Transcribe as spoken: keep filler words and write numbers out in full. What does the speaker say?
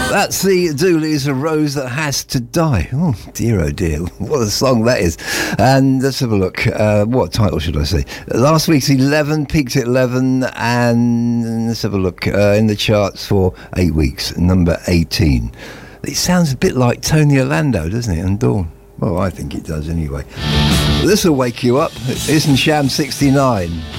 That's the Dooleys, A Rose That Has to Die. Oh, dear, oh, dear. What a song that is. And let's have a look. Uh, what title should I say? Last week's eleven, peaked at eleven, and let's have a look. Uh, in the charts for eight weeks, number eighteen. It sounds a bit like Tony Orlando, doesn't it, and Dawn? Well, I think it does anyway. This will wake you up. It's in Sham sixty-nine.